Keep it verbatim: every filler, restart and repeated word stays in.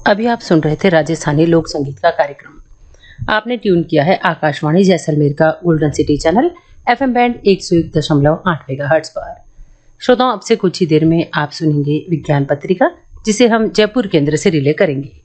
अभी आप सुन रहे थे राजस्थानी लोक संगीत का कार्यक्रम। आपने ट्यून किया है आकाशवाणी जैसलमेर का golden city channel FM band एक सौ एक दशमलव आठ मेगा हर्ट्ज पर। श्रोताओं, अब से कुछ ही देर में आप सुनेंगे विज्ञान पत्रिका, जिसे हम जयपुर केंद्र से रिले करेंगे।